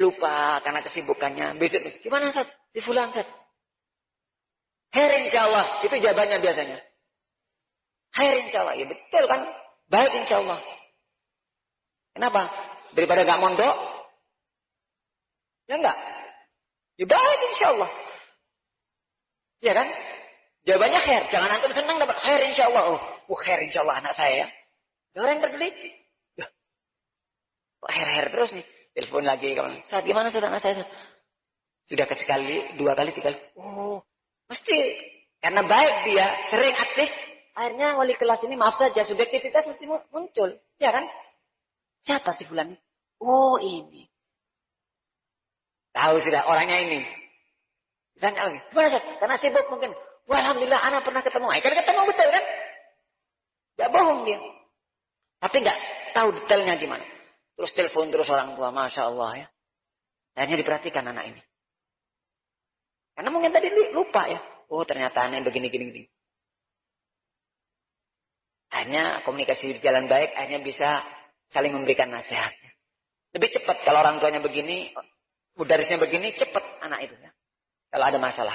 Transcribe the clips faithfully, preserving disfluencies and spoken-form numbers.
lupa karena kesibukannya. Besok, gimana Ustaz? Di fulan Ustaz? Khair insyaallah. Itu jawabannya biasanya. Khair insyaallah. Ya betul kan? Baik insyaallah. Kenapa? Daripada gak mondok? Ya enggak? Ya baik insyaallah. Ya kan? Jawabannya khair. Jangan antum senang dapat khair insyaallah. Oh, oh khair insyaallah anak saya ya. Orang yang terteliti. Kok khair-khair terus nih? Telepon lagi kawan. Saat gimana saudara anak saya? Sudah ke sekali, dua kali, tiga kali. Oh, mesti karena baik dia, sering aktif. Akhirnya wali kelas ini maaf saja subjektivitas mesti muncul, ya kan? Siapa sih fulan? Oh ini. Tahu sudah orangnya ini. Misalnya lagi, gimana Ustaz? Karena sibuk mungkin. Wah, alhamdulillah anak pernah ketemu. Eh, kan ketemu betul kan? Gak bohong dia. Tapi gak tahu detailnya gimana. Terus telepon terus orang tua, masya Allah ya. Akhirnya diperhatikan anak ini. Karena mungkin tadi lupa ya. Oh ternyata aneh begini gini gini. Akhirnya komunikasi berjalan baik, akhirnya bisa saling memberikan nasihat. Lebih cepat kalau orang tuanya begini, mudarisnya begini, cepat anak itu ya. Kalau ada masalah.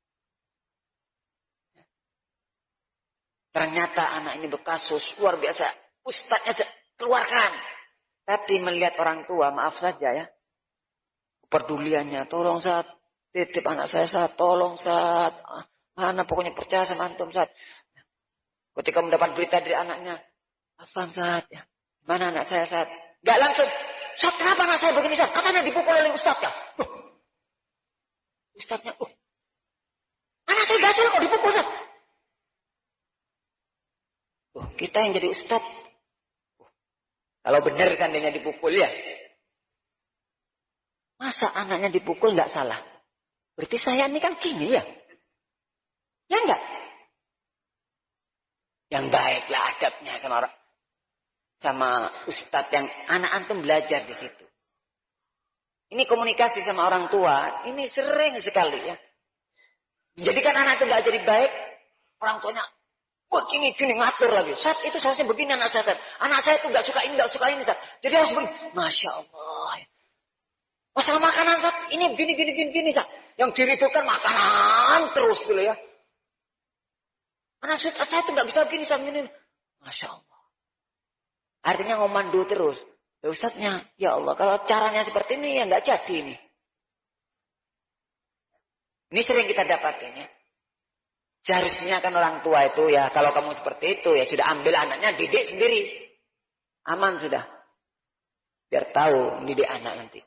Ternyata anak ini berkasus luar biasa. Ustadznya keluarkan. Tapi melihat orang tua, maaf saja ya. Kepeduliannya, tolong Ustaz. Titip anak saya Ustaz, tolong Ustaz. Anak pokoknya percaya sama antum Ustaz. Ketika mendapat berita dari anaknya, apa Ustaz ya? Mana anak saya Ustaz? Gak langsung, Ustaz kenapa anak saya begini Ustaz? Katanya dipukul oleh Ustaz ya. Uh. Ustaznya, uh. Anak saya gak salah kok dipukul Ustaz. Uh, kita yang jadi Ustaz. Uh. Kalau benar kan dia dipukul ya. Masa anaknya dipukul gak salah? Berarti saya ini kan gini ya. Ya enggak? Yang baiklah adabnya sama orang, sama ustadz yang anak antum belajar di situ. Ini komunikasi sama orang tua, ini sering sekali ya. Menjadikan anak itu nggak jadi baik, orang tuanya, wah gini gini ngatur lagi. Saat itu seharusnya begini anak saya, anak saya itu nggak suka ini, nggak suka ini, Ustaz. Jadi harus begini. Masya Allah. Masalah makanan Ustaz, ini gini gini gini gini Ustaz. Yang diridukan makanan terus dulu ya. Anak saya, saya itu nggak bisa begini sama ini. Masya Allah. Artinya ngomandu terus. Ya Ustaznya, ya Allah, kalau caranya seperti ini ya nggak jadi ini. Ini sering kita dapatin ya. Seharusnya kan orang tua itu ya, kalau kamu seperti itu ya sudah ambil anaknya, didik sendiri. Aman sudah. Biar tahu didik anak nanti.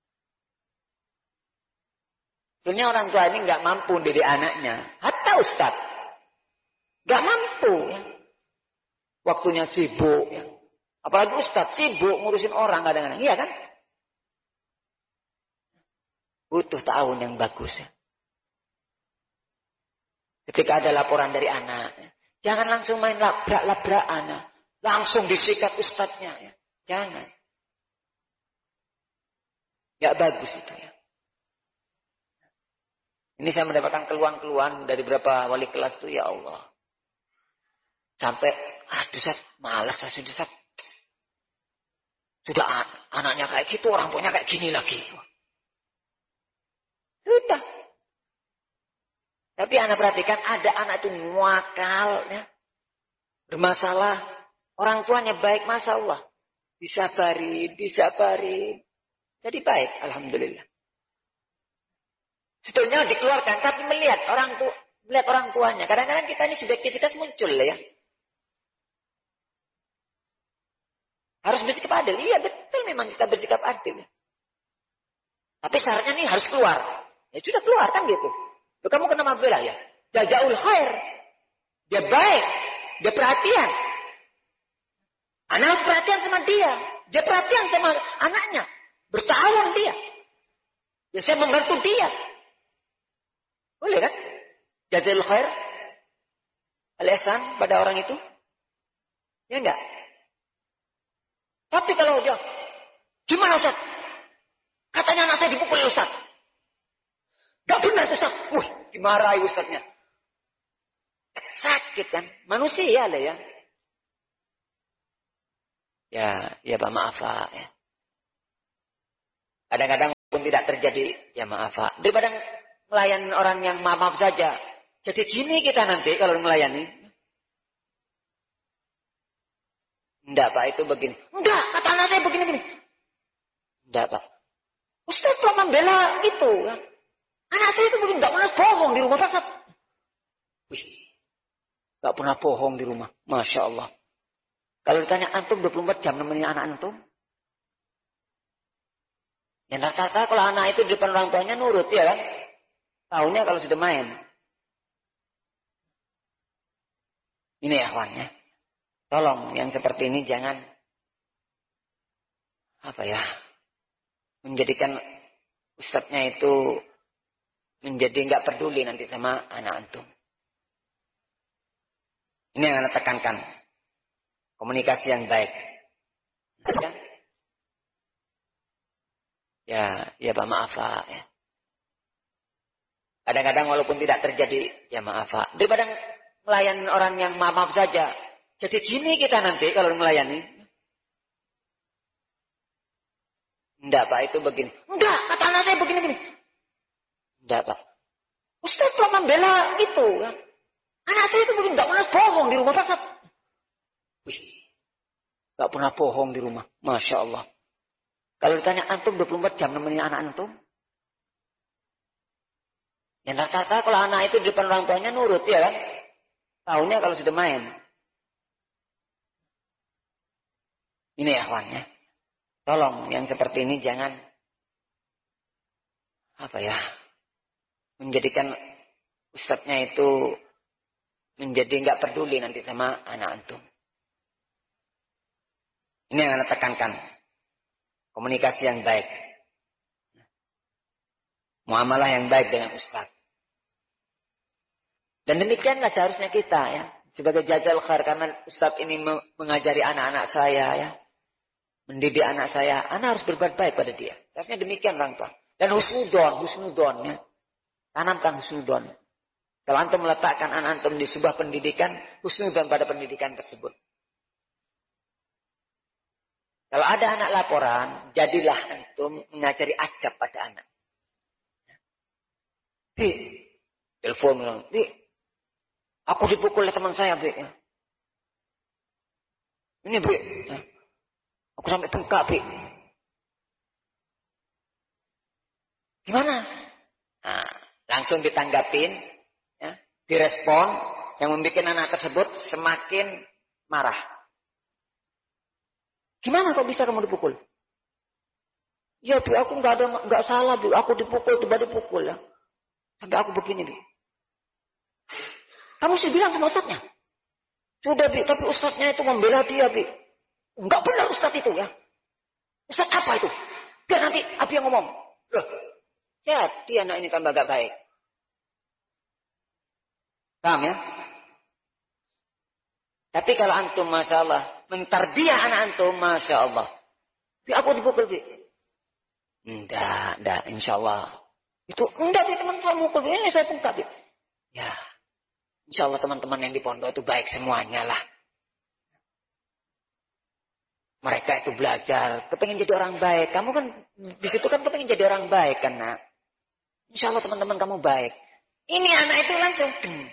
Sebenarnya orang tua ini nggak mampu didik anaknya. Hatta Ustaz. Nggak mampu ya. Waktunya sibuk ya. Apalagi Ustaz sibuk ngurusin orang kadang-kadang. Iya kan? Butuh tahun yang bagus ya. Ketika ada laporan dari anak. Ya. Jangan langsung main labrak-labrakan. Ya. Langsung disikat Ustaznya. Ya. Jangan. Nggak bagus itu ya. Ini saya mendapatkan keluhan-keluhan dari beberapa wali kelas itu. Ya Allah. Sampai, aduh Ustaz, malas saya sudah Ustaz. Sudah an anaknya kayak gitu, orang tuanya kayak gini lagi. Sudah. Tapi anak perhatikan, ada anak itu muakal, ya. Bermasalah. Orang tuanya baik, Masya Allah. Disabari, disabari. Jadi baik, Alhamdulillah. Sebetulnya dikeluarkan, tapi melihat orang tua, melihat orang tuanya. Kadang-kadang kita ini subjektivitas muncul ya. Harus bersikap adil. Iya betul memang kita bersikap adil. Tapi syaratnya nih harus keluar. Ya sudah keluar kan gitu. Loh, kamu kenapa bela ya? Jazaul khair. Dia baik. Dia perhatian. Anak perhatian sama dia. Dia perhatian sama anaknya. Bertahun dia. Ya saya membantu dia. Boleh kan? Jazaul khair. Al-ihsan pada orang itu. Ya enggak? Tapi kalau dia, gimana Ustaz? Katanya anak saya dipukul Ustaz. Gak benar Ustaz. Wih, dimarahi Ustaznya. Sakit kan? Manusia lah ya. Ya, ya Pak maaf Pak. Ya. Kadang-kadang pun tidak terjadi, ya maaf Pak. Daripada melayani orang yang maaf-maaf saja. Jadi gini kita nanti kalau melayani. Enggak Pak, itu begini. Enggak, kata anak saya begini-begini. Enggak Pak. Ustaz telah membela itu. Anak saya itu begini, enggak pernah bohong di rumah Pak. Wih, enggak pernah bohong di rumah. Masya Allah. Kalau ditanya antum dua puluh empat jam nemenin anak antum. Ya rata-rata kalau anak itu di depan orang tuanya nurut ya kan. Tahunya kalau sudah main. Ini ya kawannya. Tolong yang seperti ini jangan apa ya menjadikan ustadznya itu menjadi nggak peduli nanti sama anak antum. Ini yang anda tekankan. Komunikasi yang baik. Ya, ya, ya Pak maaf Pak. Ya. Kadang-kadang walaupun tidak terjadi, ya maaf Pak. Daripada melayani orang yang maaf-maaf saja. Jadi gini kita nanti kalau melayani. Enggak Pak, itu begini. Enggak, kata anak saya begini-begini. Enggak Pak. Ustaz telah membela itu. Anak saya itu begini, enggak pernah bohong di rumah Pak. Wih, enggak pernah bohong di rumah. Masya Allah. Kalau ditanya antum dua puluh empat jam nemenin anak antum. Ya rata-rata kalau anak itu di depan orang tuanya nurut ya kan. Tahunya kalau sudah main. Ini ya kawannya. Tolong yang seperti ini jangan apa ya menjadikan ustadznya itu menjadi nggak peduli nanti sama anak antum. Ini yang anda tekankan. Komunikasi yang baik. Muamalah yang baik dengan ustadz. Dan demikianlah seharusnya kita ya. Sebagai jazal khair. Karena ustadz ini mengajari anak-anak saya ya. Mendidik anak saya. Anak harus berbuat baik pada dia. Seharusnya demikian orang tua. Dan husnudon. Husnudon ya. Tanamkan husnudon. Kalau antum meletakkan anak antum di sebuah pendidikan. Husnudon pada pendidikan tersebut. Kalau ada anak laporan, jadilah antum mengajari adab pada anak. Bi, telepon, Bi, aku dipukul oleh teman saya, Bi. Ini, Bi, aku sampai bengkak, Bi. Gimana? Nah, langsung ditanggapin, ya, direspon, yang membuat anak tersebut semakin marah. Gimana kok bisa kamu dipukul? Ya, Bi, aku nggak ada nggak salah, Bi. Aku dipukul, tiba dipukul ya. Sampai aku begini, Bi. Kamu sih bilang sama ustadznya. Sudah, Bi, tapi ustadznya itu membela dia, Bi. Enggak benar ustadz itu ya. Ustadz apa itu? Biar nanti Abi yang ngomong. Loh, jadi anak ini tambah gak baik. Paham ya? Tapi kalau antum, Masya Allah, mentarbiah anak antum, Masya Allah. Bi, aku dipukul, Bi. Enggak, enggak, insya Allah. Itu, enggak, Bi, teman saya mukul. Ini saya bungkap, Bi. Ya, insya Allah teman-teman yang di pondok itu baik semuanya lah. Mereka itu belajar, kepengen jadi orang baik. Kamu kan, di situ kan kepengen jadi orang baik kan, nak. Insya Allah teman-teman kamu baik. Ini anak itu langsung.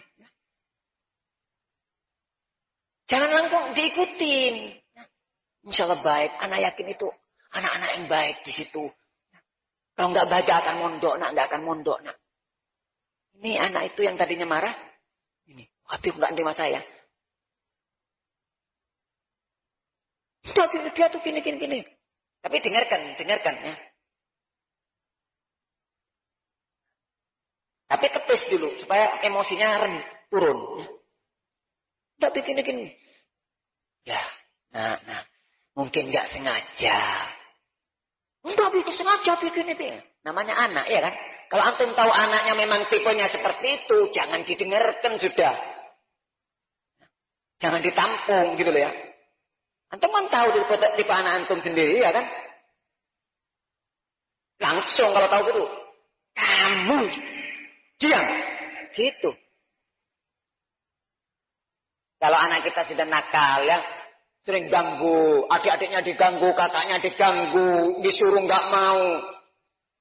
Jangan langsung diikutin. Insya Allah baik. Anak yakin itu anak-anak yang baik di situ. Kalau nggak baca akan mondok, nak. Nggak akan mondok, nak. Ini anak itu yang tadinya marah. Ini, Habib nggak terima saya. Sudah dia tuh gini, gini, gini. Tapi dengarkan, dengarkan ya. Tapi tepis dulu supaya emosinya rem, turun. Tapi gini, gini. Ya, nah, nah. Mungkin nggak sengaja. Enggak, bisa sengaja bikin itu. Namanya anak, ya kan? Kalau antum tahu anaknya memang tipenya seperti itu, jangan didengarkan sudah. Jangan ditampung gitu loh ya. Antum kan tahu tipe, tipe anak antum sendiri, ya kan? Langsung kalau tahu gitu. Kamu diam. Gitu. Kalau anak kita sudah nakal ya, sering ganggu, adik-adiknya diganggu, kakaknya diganggu, disuruh nggak mau.